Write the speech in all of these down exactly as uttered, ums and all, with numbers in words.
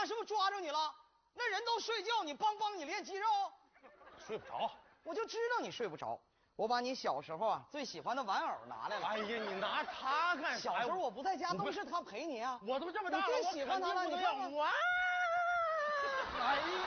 看是不是抓住你了？那人都睡觉，你帮帮你练肌肉。 睡不着， 我就知道你睡不着。我把你小时候啊最喜欢的玩偶拿来了。 哎呀，你拿它干啥？ 小时候我不在家，都是他陪你啊。 我都这么大了， 你最喜欢他了，你看看。 我，哎呀，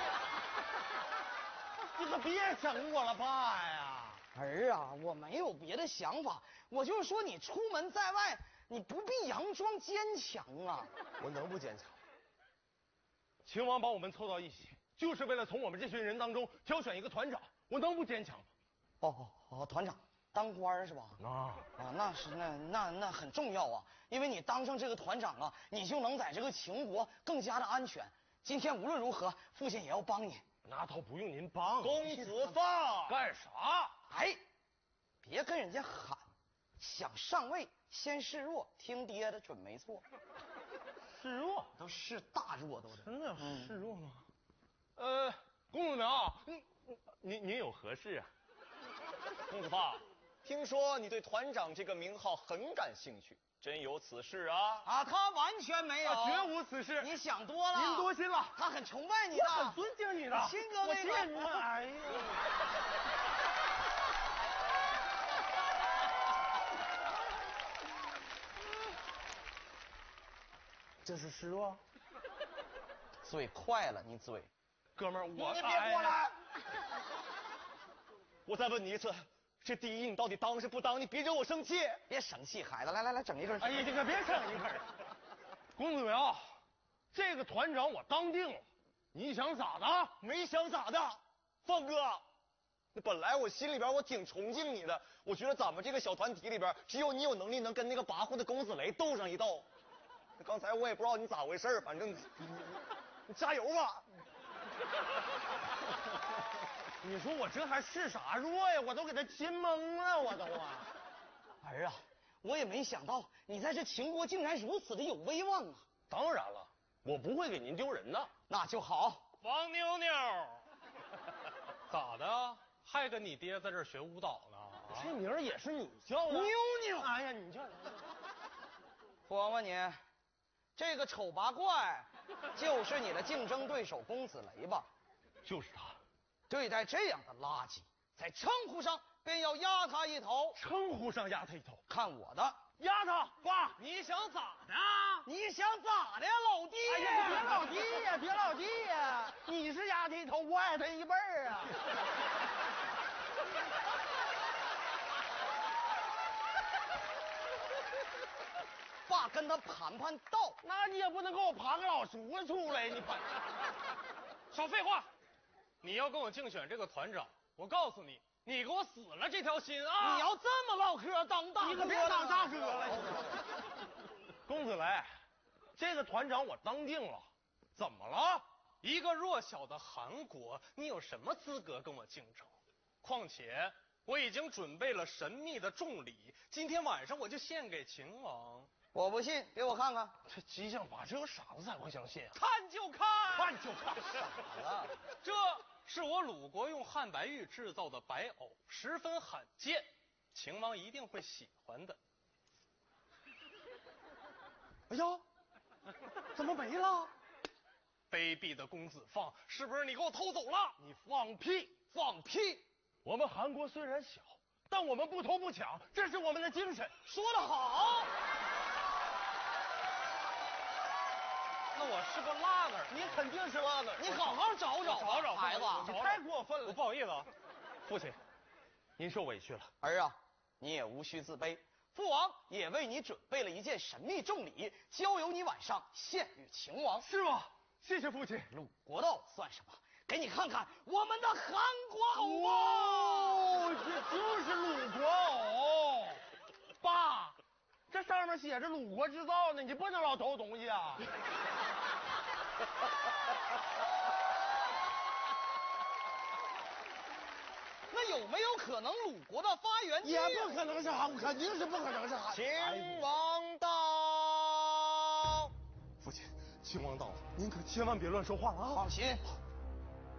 你可别整我了，爸呀！ 儿啊，我没有别的想法，我就是说你出门在外，你不必佯装坚强啊。 我能不坚强？秦王把我们凑到一起，就是为了从我们这群人当中挑选一个团长，我能不坚强吗？ 哦哦哦，团长当官是吧？ 啊啊，那是那那那很重要啊，因为你当上这个团长啊，你就能在这个秦国更加的安全。今天无论如何，父亲也要帮你。 那倒不用您帮， 公子放干啥？ 哎，别跟人家喊，想上位先示弱，听爹的准没错。 示弱都是大弱都是。 真的示弱吗？呃，公子苗，您您您有何事啊？ 公子发，听说你对团长这个名号很感兴趣，真有此事啊？ 啊，他完全没有， 啊、绝无此事。 你想多了， 您多心了。 他很崇拜你的， 我很尊敬你的， 亲哥那个。 我敬你。哎呀，这是示弱？ 嘴快了，你嘴。 哥们儿，我你别过来。 我再问你一次，这第一你到底当是不当？你别惹我生气。 别生气，孩子，来来来，整一根。 哎呀，这个别整一根。公子苗，这个团长我当定了，你想咋的？ 没想咋的，放哥。那本来我心里边我挺崇敬你的，我觉得咱们这个小团体里边，只有你有能力能跟那个跋扈的公子雷斗上一斗。那刚才我也不知道你咋回事，反正你你你加油吧。 你说我这还是啥弱呀？我都给他亲懵了，我都啊！ 儿啊，我也没想到你在这秦国竟然如此的有威望啊！ 当然了，我不会给您丢人的。 那就好。 王妞妞，咋的？还跟你爹在这儿学舞蹈呢？ 啊、这名儿也是你叫的？ 妞妞， 哎呀，你叫什么？ 我问你，这个丑八怪就是你的竞争对手公子雷吧？ 就是他。 对待这样的垃圾，在称呼上便要压他一头。 称呼上压他一头， 看我的， 压他！爸， 你想咋的？ 你想咋的呀，老弟？ 哎呀，别老弟呀，别老弟呀！你是压他一头，我矮他一辈儿啊！ 爸跟他盘盘道， 那你也不能给我盘个老叔出来，你盘。 少废话！你要跟我竞选这个团长，我告诉你，你给我死了这条心啊！ 你要这么唠嗑，当大哥， 你可别当大哥了。公子雷，这个团长我当定了，怎么了？ 一个弱小的韩国，你有什么资格跟我竞争？况且我已经准备了神秘的重礼，今天晚上我就献给秦王。 我不信，给我看看。 这激将法，只有傻子才会相信啊！ 看就看， 看就看， 傻了。 这是我鲁国用汉白玉制造的白藕，十分罕见，秦王一定会喜欢的。 哎呀，怎么没了？ 卑鄙的公子放，是不是你给我偷走了？ 你放屁！ 放屁！ 我们韩国虽然小，但我们不偷不抢，这是我们的精神。 说得好。 那我是个拉杆， 你肯定是拉杆， 你好好找找， 找找孩子， 你太过分了。 不好意思啊， 父亲，您受委屈了。 儿啊，你也无需自卑，父王也为你准备了一件神秘重礼，交由你晚上献与秦王。 是吗？谢谢父亲。 鲁国道算什么？给你看看我们的韩国偶吧。 哦，这就是鲁国偶。爸，这上面写着鲁国制造呢，你不能老偷东西啊。 那有没有可能鲁国的发源地？ 也不可能是韩国，肯定是不可能是韩。 秦王到。 父亲，秦王到了，您可千万别乱说话了啊！ 放心，